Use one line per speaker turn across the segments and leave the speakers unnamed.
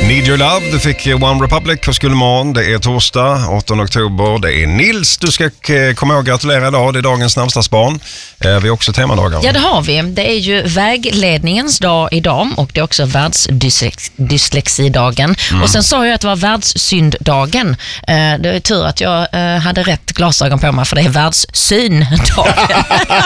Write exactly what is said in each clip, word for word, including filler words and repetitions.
Need Your Love, du fick One Republic hos Gullmarn. Det är torsdag, åttonde oktober. Det är Nils. Du ska komma ihåg att gratulera idag. Det är dagens namnsdagsbarn. Vi har också temadagar.
Ja, det har vi. Det är ju vägledningens dag idag och det är också världsdyslexidagen. Mm. Och sen sa jag att det var världssyndagen. Det är tur att jag hade rätt glasögon på mig, för det är världssyndagen.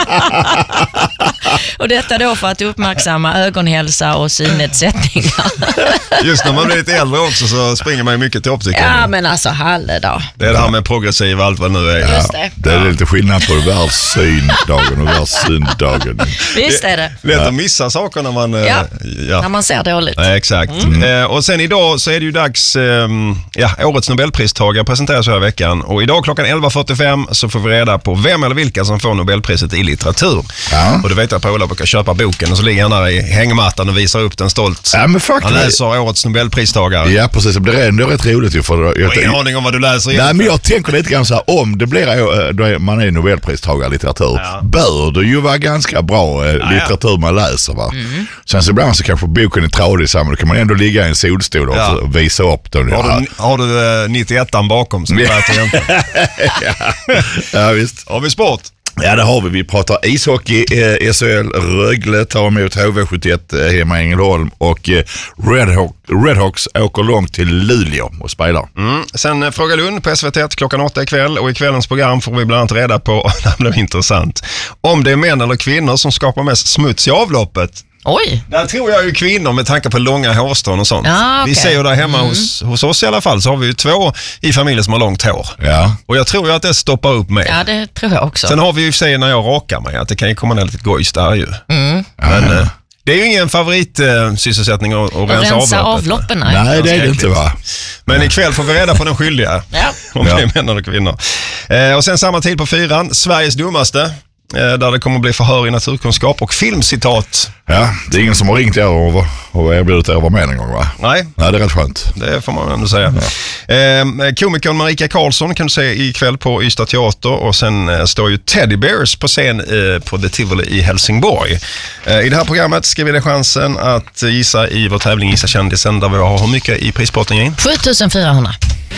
Och detta då för att uppmärksamma ögonhälsa och synnedsättningar.
Just när man blir lite äldre också så springer man ju mycket till optiken.
Ja, men alltså halvdag.
Det är det här med progressiv allt vad nu är.
Ja,
Just det.
det är lite skillnad på världssyndagen och världssyndagen.
Visst är det.
Lätt att missa saker när man...
Ja,
ja.
när man ser dåligt.
Ja, exakt. Mm. Eh, och sen idag så är det ju dags... Eh, ja, årets Nobelpristagare presenteras här i veckan. Och idag klockan elva fyrtiofem så får vi reda på vem eller vilka som får Nobelpriset i litteratur. Ja. Och du vet att Paula brukar köpa boken och så ligger han där i hängmattan och visar upp den stolt.
Ja, men faktiskt.
Han läser årets Nobelpristagare.
Ja, precis. Det blir ändå rätt roligt ju. För
jag har ingen aning om vad du läser.
Nej, men jag tänker lite grann så här, om det blir då man är Nobelpristagare i litteratur, ja. bör det ju vara ganska bra eh, litteratur ja, ja. man läser, va? Mm. Sen så ibland så kanske boken är tradig så då kan man ändå ligga i en solstol och ja. visa upp den.
Har du, har du eh, nittioettan bakom så det är
ja. ja, visst.
Har vi sport?
Ja, det har vi. Vi pratar ishockey, eh, S H L, Rögle tar emot H V sjuttioett eh, hemma i Ängelholm och eh, Redhawk, Redhawks åker långt till Luleå och spelar.
Mm. Sen eh, Fråga Lund på S V T ett klockan åtta ikväll, och i kvällens program får vi bland annat reda på, det blir intressant, om det är män eller kvinnor som skapar mest smuts i avloppet.
Oj.
Där tror jag ju kvinnor med tanke på långa hårstrån och sånt.
Ah, okay.
Vi ser ju där hemma mm. hos, hos oss i alla fall så har vi ju två i familjen som har långt hår.
Ja.
Och jag tror ju att det stoppar upp mig.
Ja, det tror jag också.
Sen har vi ju sig när jag rakar mig att det kan ju komma ner lite gojs där ju.
Mm.
Men eh, det är ju ingen favoritsysselsättning att, att rensa, rensa avloppet.
avloppen. Nej,
nej det är det inte, va?
Men ikväll får vi reda på den skyldiga.
Ja.
Om det är män eller kvinnor. Eh, och sen samma tid på fyran, Sveriges dummaste. Där det kommer att bli förhör i naturkunskap och filmcitat.
Ja, det är ingen som har ringt er och, och erbjudit er att vara med en gång, va?
Nej.
Nej, det är rätt skönt.
Det får man ändå säga. Ja. Eh, komikern Marika Karlsson kan du se ikväll på Ystad Teater, och sen eh, står ju Teddy Bears på scen eh, på The Tivoli i Helsingborg. Eh, I det här programmet ska vi ha chansen att gissa i vår tävling Gissa kändisen, där vi har hur mycket i prispotten in?
sju tusen fyrahundra.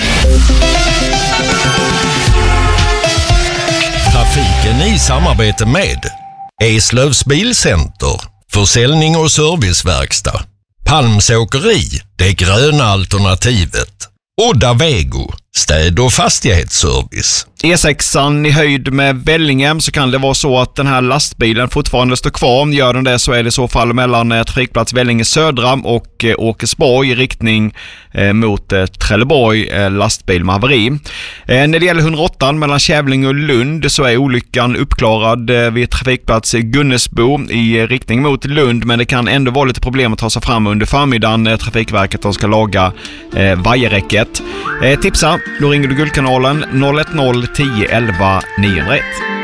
Trafiken i samarbete med Eslövs Bilcenter, försäljning och serviceverkstad, Palms åkeri, det gröna alternativet, Odda Vego, städ- och fastighetsservice.
E sexan i höjd med Vellinge, så kan det vara så att den här lastbilen fortfarande står kvar. Gör den det så är det i så fall mellan eh, trafikplats Vellinge Södra och eh, Åkersborg i riktning eh, mot eh, Trelleborg, eh, lastbil med haveri. Eh, när det gäller hundraåtta mellan Kävling och Lund så är olyckan uppklarad eh, vid trafikplats Gunnesbo i eh, riktning mot Lund, men det kan ändå vara lite problem att ta sig fram under förmiddagen. Eh, Trafikverket de ska laga eh, vajerräcket. Eh, tipsa, då ringer du Guldkanalen noll ett noll tio elva niohundraett.